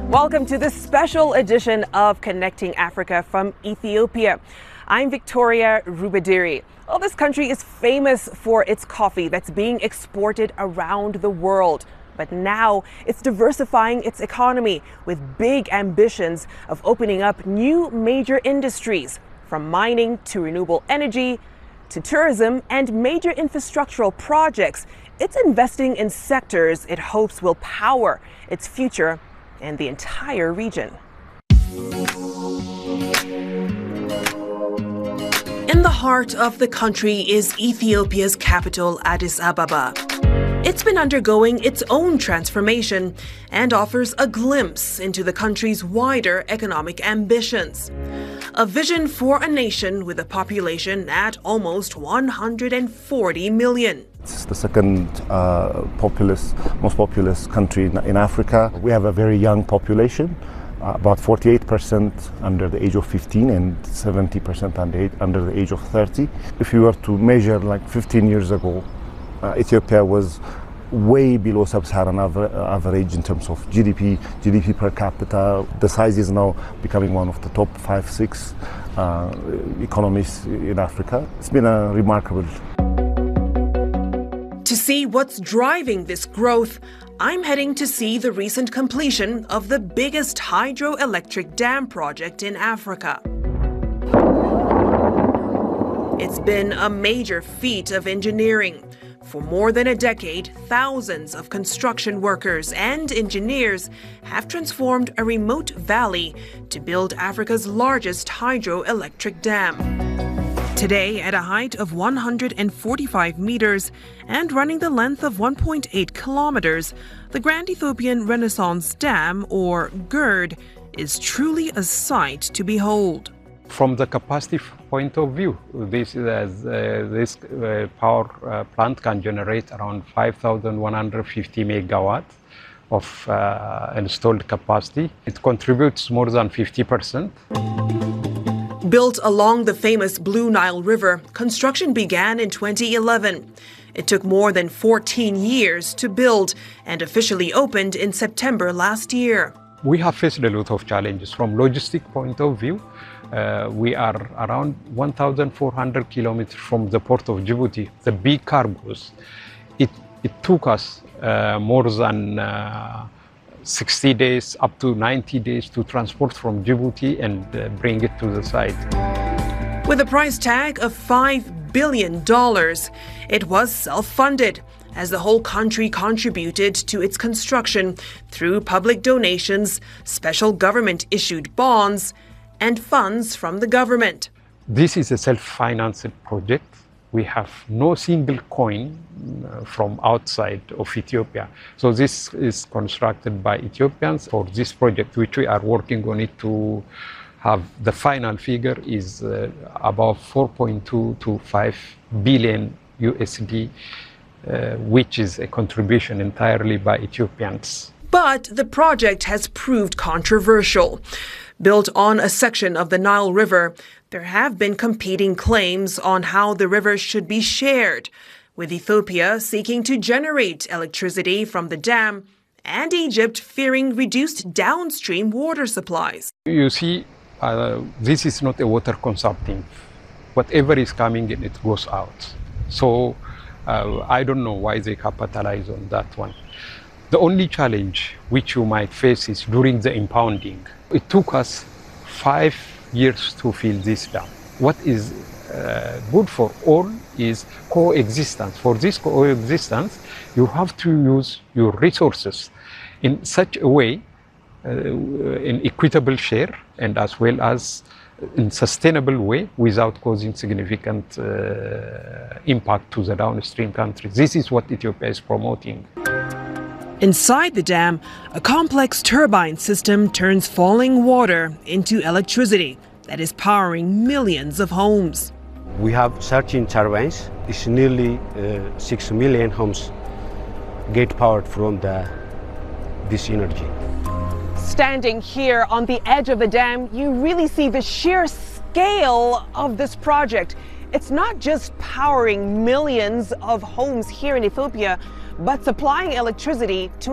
Welcome to this special edition of Connecting Africa from Ethiopia. I'm Victoria Rubadiri. Well, this country is famous for its coffee that's being exported around the world. But now it's diversifying its economy with big ambitions of opening up new major industries, from mining to renewable energy to tourism and major infrastructural projects. It's investing in sectors it hopes will power its future and the entire region. In the heart of the country is Ethiopia's capital, Addis Ababa. It's been undergoing its own transformation and offers a glimpse into the country's wider economic ambitions. A vision for a nation with a population at almost 140 million. It's the second most populous country in Africa. We have a very young population, about 48% under the age of 15 and 70% under the age of 30. If you were to measure like 15 years ago, Ethiopia was way below sub-Saharan average in terms of GDP per capita. The size is now becoming one of the top 5-6 economies in Africa. It's been a remarkable. To see what's driving this growth, I'm heading to see the recent completion of the biggest hydroelectric dam project in Africa. It's been a major feat of engineering. For more than a decade, thousands of construction workers and engineers have transformed a remote valley to build Africa's largest hydroelectric dam. Today, at a height of 145 meters and running the length of 1.8 kilometers, the Grand Ethiopian Renaissance Dam, or GERD, is truly a sight to behold. From the capacity point of view, this power plant can generate around 5,150 megawatts of installed capacity. It contributes more than 50%. Built along the famous Blue Nile River, construction began in 2011. It took more than 14 years to build and officially opened in September last year. We have faced a lot of challenges from logistic point of view. We are around 1,400 kilometers from the port of Djibouti. The big cargoes, it took us more than 60 days, up to 90 days to transport from Djibouti and bring it to the site. With a price tag of $5 billion, it was self-funded, as the whole country contributed to its construction through public donations, special government-issued bonds, and funds from the government. This is a self-financed project. We have no single coin from outside of Ethiopia. So this is constructed by Ethiopians for this project, which we are working on it to have the final figure is about 4.2 to 5 billion USD, which is a contribution entirely by Ethiopians. But the project has proved controversial. Built on a section of the Nile River, there have been competing claims on how the river should be shared, with Ethiopia seeking to generate electricity from the dam and Egypt fearing reduced downstream water supplies. You see, this is not a water consumpting. Whatever is coming in, it goes out. So I don't know why they capitalize on that one. The only challenge which you might face is during the impounding. It took us 5 years to fill this dam. What is good for all is coexistence. For this coexistence, you have to use your resources in such a way, in equitable share, and as well as in sustainable way without causing significant impact to the downstream countries. This is what Ethiopia is promoting. Inside the dam, a complex turbine system turns falling water into electricity that is powering millions of homes. We have 13 turbines. It's nearly 6 million homes get powered from this energy. Standing here on the edge of the dam, you really see the sheer scale of this project. It's not just powering millions of homes here in Ethiopia, but supplying electricity to